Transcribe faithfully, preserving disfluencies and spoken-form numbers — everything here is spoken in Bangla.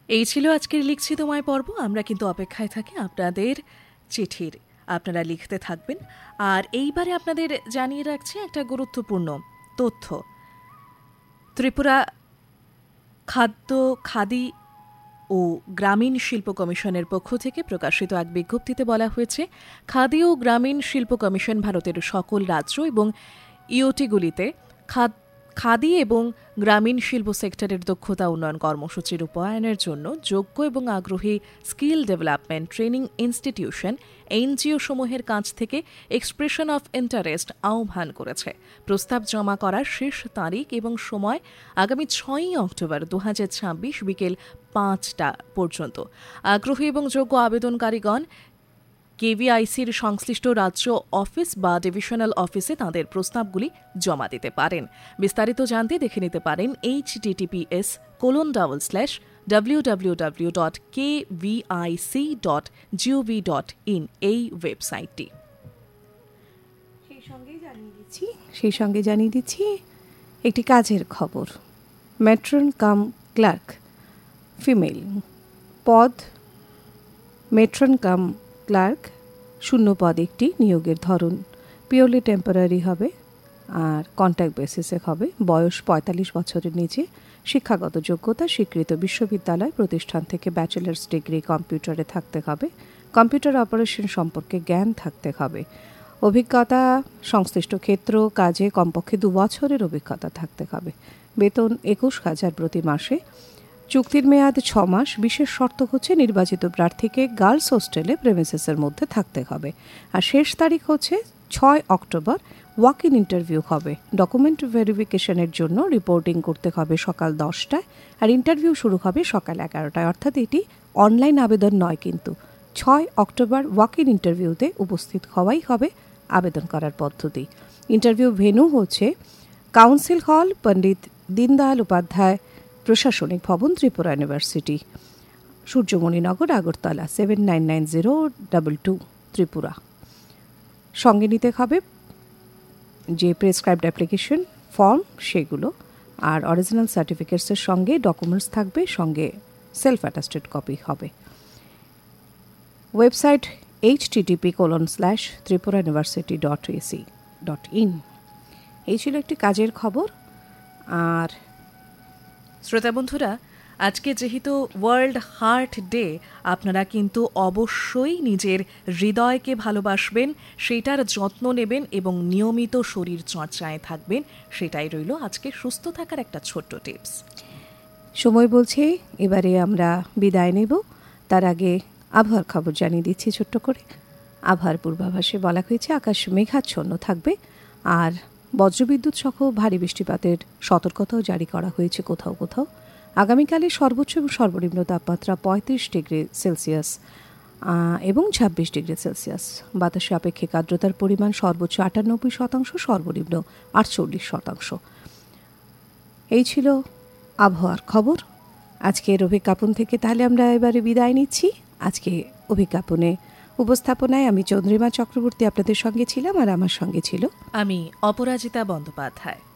এই ছিল আজকের লিখছি তোমায় পর্ব। আমরা কিন্তু অপেক্ষায় থাকি আপনাদের চিঠির, আপনারা লিখতে থাকবেন। আর এইবারে আপনাদের জানিয়ে রাখছি একটা গুরুত্বপূর্ণ তথ্য। ত্রিপুরা খাদ্য খাদি ও গ্রামীণ শিল্প কমিশনের পক্ষ থেকে প্রকাশিত এক বিজ্ঞপ্তিতে বলা হয়েছে, খাদি ও গ্রামীণ শিল্প কমিশন ভারতের সকল রাজ্য এবং ইওটিগুলিতে খাদি এবং গ্রামীণ শিল্প সেক্টরের দক্ষতা উন্নয়ন কর্মসূচি রূপায়ণের জন্য যোগ্য এবং আগ্রহী skill development training institution NGO সমূহের কাছ থেকে এক্সপ্রেশন অফ ইন্টারেস্ট আহ্বান করেছে। প্রস্তাব জমা করার শেষ তারিখ এবং সময় আগামী ছয়ই অক্টোবর দু হাজার ছাব্বিশ বিকেল পাঁচটা পর্যন্ত। আগ্রহী এবং যোগ্য আবেদনকারীগণ কেভিআইসির সংশ্লিষ্ট রাজ্য অফিস বা ডিভিশনাল অফিসে তাঁদের প্রস্তাবগুলি জমা দিতে পারেন। বিস্তারিত জানতে দেখে নিতে পারেন H T T P S colon double slash W W W dot K V I C dot gov dot in এই ওয়েবসাইটটি। সেই সঙ্গে জানিয়ে দিচ্ছি সেই সঙ্গে জানিয়ে দিচ্ছি একটি কাজের খবর। ম্যাট্রন কাম ক্লার্ক ফিমেল পদ মেট্রন কাম ক্লার্ক, শূন্য পদ একটি, নিয়োগের ধরন পিওরলি টেম্পোরারি হবে আর কন্ট্যাক্ট বেসিসে হবে। বয়স পঁয়তাল্লিশ বছরের নিচে। শিক্ষাগত যোগ্যতা স্বীকৃত বিশ্ববিদ্যালয় প্রতিষ্ঠান থেকে ব্যাচেলার্স ডিগ্রি কম্পিউটারে থাকতে হবে। কম্পিউটার অপারেশন সম্পর্কে জ্ঞান থাকতে হবে। অভিজ্ঞতা সংশ্লিষ্ট ক্ষেত্র কাজে কমপক্ষে দু বছরের অভিজ্ঞতা থাকতে হবে। বেতন একুশ হাজার প্রতি মাসে। চুক্তির মেয়াদ ছ মাস। বিশেষ শর্ত হচ্ছে নির্বাচিত প্রার্থীকে গার্লস হোস্টেলে প্রেমিসেসের মধ্যে থাকতে হবে। আর শেষ তারিখ হচ্ছে ছয় অক্টোবর। ওয়াক ইন ইন্টারভিউ হবে। ডকুমেন্ট ভেরিফিকেশনের জন্য রিপোর্টিং করতে হবে সকাল দশটায় আর ইন্টারভিউ শুরু হবে সকাল এগারোটায়। অর্থাৎ এটি অনলাইন আবেদন নয়, কিন্তু ছয় অক্টোবর ওয়াক ইন ইন্টারভিউতে উপস্থিত হওয়াই হবে আবেদন করার পদ্ধতি। ইন্টারভিউ ভেন্যু হচ্ছে কাউন্সিল হল, পণ্ডিত দীনদয়াল উপাধ্যায় প্রশাসনিক ভবন, Tripura university, Suryamaninagar, Agartala seven nine nine zero double two Tripura. সঙ্গে নিতে হবে যে প্রেসক্রাইবড অ্যাপ্লিকেশন ফর্ম সেগুলো, আর অরিজিনাল সার্টিফিকেটসের সঙ্গে ডকুমেন্টস থাকবে, সঙ্গে সেলফ অ্যাটাস্টেড কপি হবে। Website H T T P colon slash Tripura university dot AC dot in. এই ছিল একটি কাজের খবর। আর শ্রোতা বন্ধুরা, আজকে যেহেতু ওয়ার্ল্ড হার্ট ডে, আপনারা কিন্তু অবশ্যই নিজের হৃদয়কে ভালোবাসবেন, সেটার যত্ন নেবেন এবং নিয়মিত শরীর চর্চায় থাকবেন। সেটাই রইল আজকে সুস্থ থাকার একটা ছোট্ট টিপস। সময় বলছে এবারে আমরা বিদায় নেব। তার আগে আবহাওয়ার খবর জানিয়ে দিচ্ছি ছোট্ট করে। আবহাওয়ার পূর্বাভাসে বলা হয়েছে আকাশ মেঘাচ্ছন্ন থাকবে আর বজ্রবিদ্যুৎ সহ ভারী বৃষ্টিপাতের সতর্কতাও জারি করা হয়েছে কোথাও কোথাও। আগামীকালে সর্বোচ্চ এবং সর্বনিম্ন তাপমাত্রা পঁয়ত্রিশ ডিগ্রি সেলসিয়াস এবং ছাব্বিশ ডিগ্রি সেলসিয়াস। বাতাসে আপেক্ষিক আর্দ্রতার পরিমাণ সর্বোচ্চ আটানব্বই শতাংশ, সর্বনিম্ন আটচল্লিশ শতাংশ। এই ছিল আবহাওয়ার খবর আজকের অভিজ্ঞাপন থেকে। তাহলে আমরা এবারে বিদায় নিচ্ছি। আজকে অভিজ্ঞাপনে উপস্থাপনায় আমি চন্দ্রিমা চক্রবর্তী আপনাদের সঙ্গে ছিলাম, আর আমার সঙ্গে ছিল আমি অপরাজিতা বন্দ্যোপাধ্যায়।